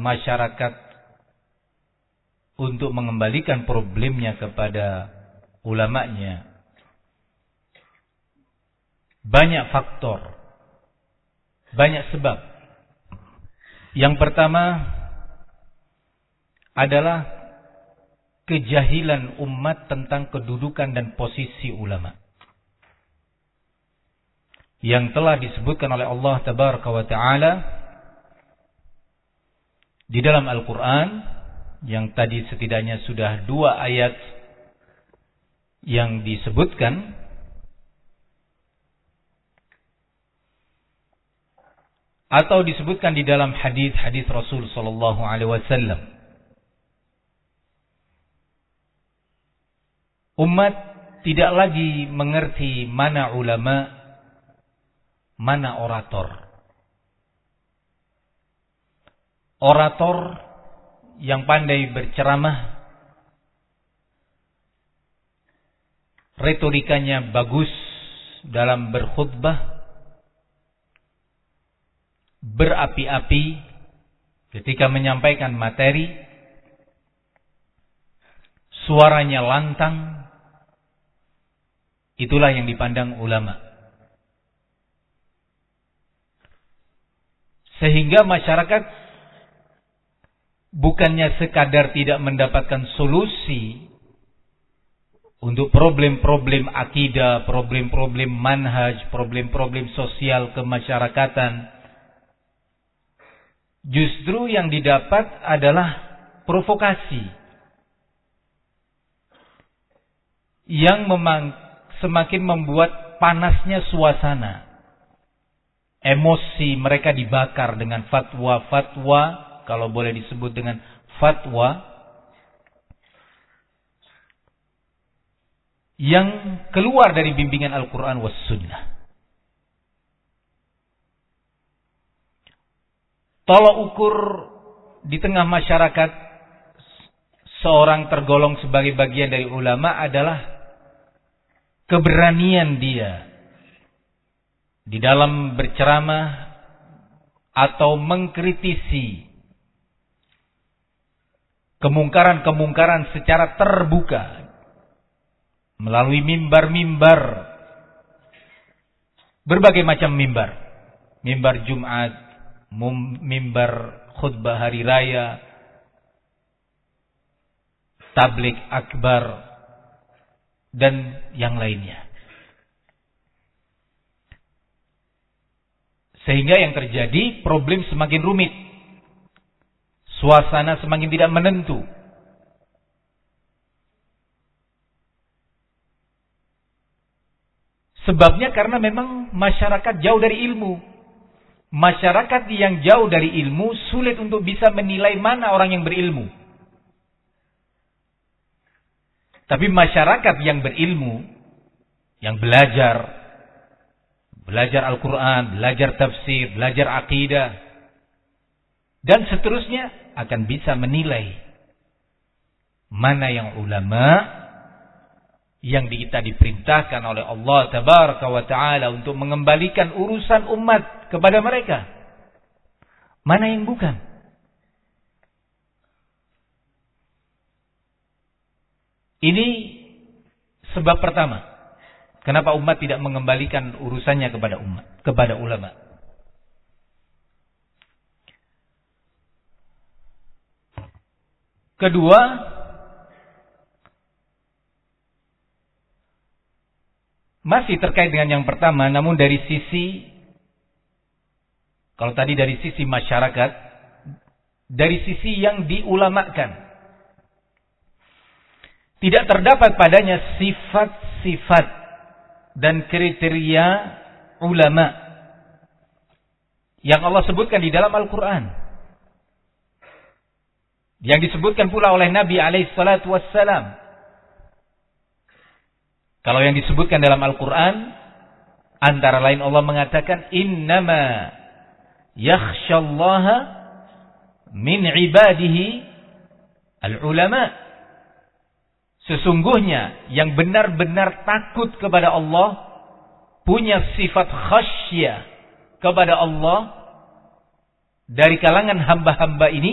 masyarakat untuk mengembalikan problemnya kepada ulamanya? Banyak faktor, banyak sebab. Yang pertama adalah kejahilan umat tentang kedudukan dan posisi ulama, yang telah disebutkan oleh Allah Tabaraka wa Ta'ala di dalam Al-Quran, yang tadi setidaknya sudah 2 ayat yang disebutkan, atau disebutkan di dalam hadis-hadis Rasul sallallahu alaihi wasallam. Umat tidak lagi mengerti mana ulama, mana orator. Orator yang pandai berceramah, retorikanya bagus dalam berkhutbah, berapi-api ketika menyampaikan materi, suaranya lantang, itulah yang dipandang ulama. Sehingga masyarakat bukannya sekadar tidak mendapatkan solusi untuk problem-problem akidah, problem-problem manhaj, problem-problem sosial kemasyarakatan, justru yang didapat adalah provokasi yang semakin membuat panasnya suasana. Emosi mereka dibakar dengan fatwa-fatwa, kalau boleh disebut dengan fatwa, yang keluar dari bimbingan Al-Quran was Sunnah. Tolak ukur di tengah masyarakat seorang tergolong sebagai bagian dari ulama adalah keberanian dia di dalam berceramah atau mengkritisi kemungkaran-kemungkaran secara terbuka melalui mimbar-mimbar, berbagai macam mimbar, mimbar Jumat, mimbar khutbah hari raya, tabligh akbar, dan yang lainnya. Sehingga yang terjadi, problem semakin rumit, suasana semakin tidak menentu. Sebabnya karena memang masyarakat jauh dari ilmu. Masyarakat yang jauh dari ilmu sulit untuk bisa menilai mana orang yang berilmu. Tapi masyarakat yang berilmu, yang belajar Al-Quran, belajar tafsir, belajar akidah, dan seterusnya, akan bisa menilai mana yang ulama yang kita diperintahkan oleh Allah Tabaraka wa Ta'ala untuk mengembalikan urusan umat kepada mereka, mana yang bukan. Ini sebab pertama kenapa umat tidak mengembalikan urusannya kepada ulama. Kedua, masih terkait dengan yang pertama, namun dari sisi, kalau tadi dari sisi masyarakat, dari sisi yang diulamakan, tidak terdapat padanya sifat-sifat dan kriteria ulama yang Allah sebutkan di dalam Al-Quran, yang disebutkan pula oleh Nabi alaihissalatu wassalam. Kalau yang disebutkan dalam Al-Quran, antara lain Allah mengatakan, innama yakhshallaha min ibadihi al-ulama. Sesungguhnya yang benar-benar takut kepada Allah, punya sifat khasyah kepada Allah dari kalangan hamba-hamba ini